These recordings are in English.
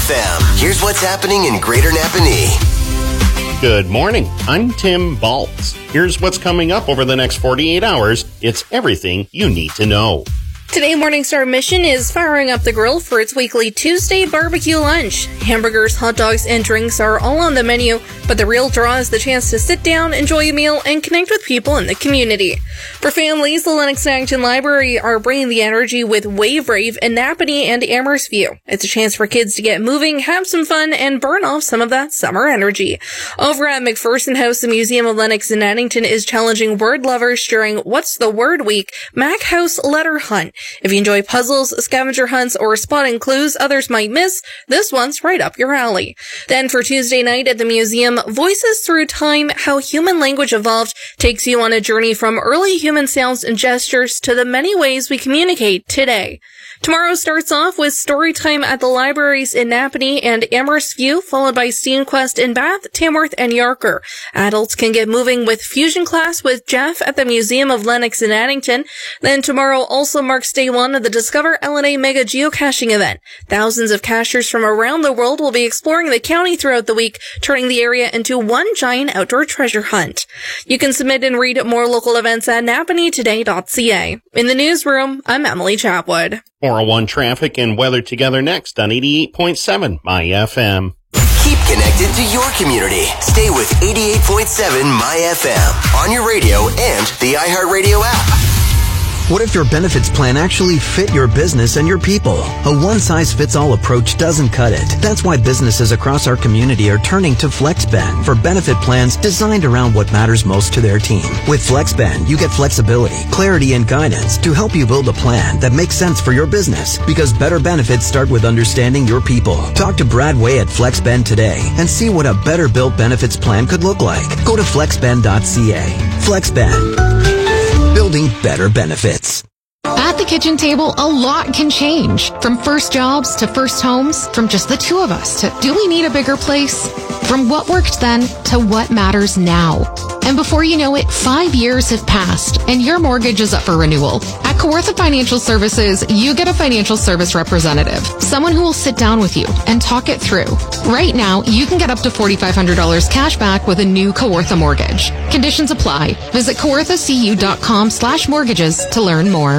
FM. Here's what's happening in Greater Napanee. Good morning. I'm Tim Baltz. Here's what's coming up over the next 48 hours. It's everything you need to know. Today, Morningstar Mission is firing up the grill for its weekly Tuesday barbecue lunch. Hamburgers, hot dogs, and drinks are all on the menu, but the real draw is the chance to sit down, enjoy a meal, and connect with people in the community. For families, the Lennox Yankton Library are bringing the energy with Wave Rave in Napanee and Amherst View. It's a chance for kids to get moving, have some fun, and burn off some of that summer energy. Over at McPherson House, the Museum of Lennox in Addington is challenging word lovers during What's the Word Week Mac House Letter Hunt. If you enjoy puzzles, scavenger hunts, or spotting clues others might miss, this one's right up your alley. Then for Tuesday night at the museum, Voices Through Time, How Human Language Evolved takes you on a journey from early human sounds and gestures to the many ways we communicate today. Tomorrow starts off with story time at the libraries in Napanee and Amherst View, followed by SceneQuest in Bath, Tamworth, and Yarker. Adults can get moving with Fusion Class with Jeff at the Museum of Lennox in Addington. Then tomorrow also marks day one of the Discover LNA Mega Geocaching event. Thousands of cachers from around the world will be exploring the county throughout the week, turning the area into one giant outdoor treasure hunt. You can submit and read more local events at napaneetoday.ca. In the newsroom, I'm Emily Chapwood. 401 traffic and weather together next on 88.7 My FM. Keep connected to your community. Stay with 88.7 My FM on your radio and the iHeartRadio app. What if your benefits plan actually fit your business and your people? A one-size-fits-all approach doesn't cut it. That's why businesses across our community are turning to FlexBend for benefit plans designed around what matters most to their team. With FlexBend, you get flexibility, clarity, and guidance to help you build a plan that makes sense for your business. Because better benefits start with understanding your people. Talk to Brad Way at FlexBend today and see what a better-built benefits plan could look like. Go to flexbend.ca. FlexBend. Building better benefits. At the kitchen table, a lot can change. From first jobs to first homes, from just the two of us to do we need a bigger place? From what worked then to what matters now. And before you know it, 5 years have passed and your mortgage is up for renewal. At Kawartha Financial Services, you get a financial service representative, someone who will sit down with you and talk it through. Right now, you can get up to $4,500 cash back with a new Kawartha mortgage. Conditions apply. Visit kawarthacu.com/mortgages to learn more.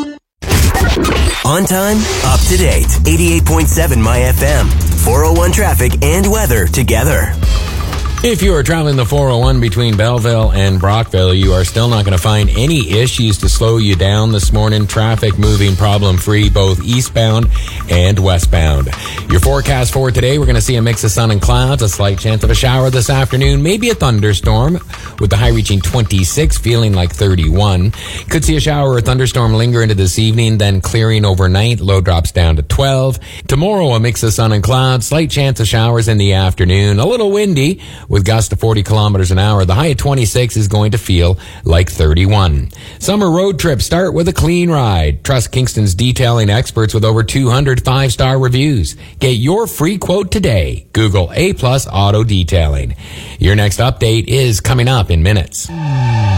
On time, up to date. 88.7 My FM. 401 traffic and weather together. If you are traveling the 401 between Belleville and Brockville, you are still not going to find any issues to slow you down this morning. Traffic moving problem-free both eastbound and westbound. Your forecast for today, we're going to see a mix of sun and clouds, a slight chance of a shower this afternoon, maybe a thunderstorm, with the high reaching 26, feeling like 31. Could see a shower or thunderstorm linger into this evening, then clearing overnight. Low drops down to 12. Tomorrow, a mix of sun and clouds, slight chance of showers in the afternoon, a little windy, with gusts to 40 kilometers an hour. The high at 26 is going to feel like 31. Summer road trips start with a clean ride. Trust Kingston's detailing experts with over 200 5-star reviews. Get your free quote today. Google A+ Auto Detailing. Your next update is coming up in minutes.